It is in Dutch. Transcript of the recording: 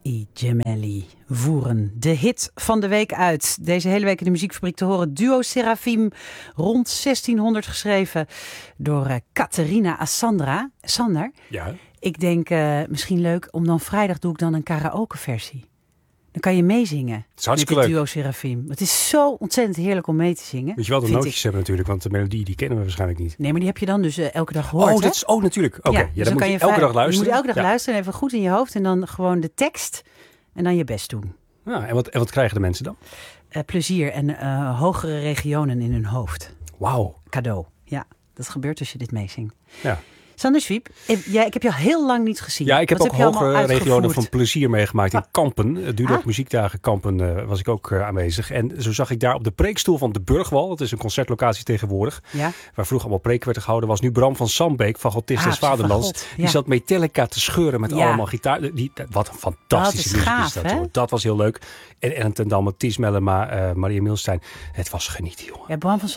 I Gemelli voeren de hit van de week uit. Deze hele week in de Muziekfabriek te horen. Duo Seraphim, rond 1600 geschreven door Catharina Assandra. Sander, ja. Ik denk misschien leuk om dan vrijdag doe ik dan een karaoke versie. Dan kan je meezingen met de Duo Seraphim. Het is zo ontzettend heerlijk om mee te zingen. Moet je wel de nootjes hebben natuurlijk, want de melodie die kennen we waarschijnlijk niet. Nee, maar die heb je dan dus elke dag gehoord. Oh, dat is natuurlijk. Oké, ja, dus dan moet je elke dag luisteren. Je moet elke dag luisteren, even goed in je hoofd en dan gewoon de tekst en dan je best doen. Ja, en wat krijgen de mensen dan? Plezier en hogere regionen in hun hoofd. Wauw. Cadeau. Ja, dat gebeurt als je dit meezingt. Ja. Sander Zwiep, ik heb je al heel lang niet gezien. Ja, ik heb ook hogere regionen van plezier meegemaakt in Kampen. Dudok Muziekdagen Kampen was ik ook aanwezig. En zo zag ik daar op de preekstoel van de Burgwal, dat is een concertlocatie tegenwoordig, waar vroeger allemaal preken werden gehouden, was nu Bram van Sambeek, fagotist des Vaderlands. Die zat Metallica te scheuren met allemaal gitaar. Wat een fantastische muziek is dat. Hoor. Dat was heel leuk. En ten Damme, Ties Mellema, Maria Milstein. Het was genieten, jongen. Ja, Bram van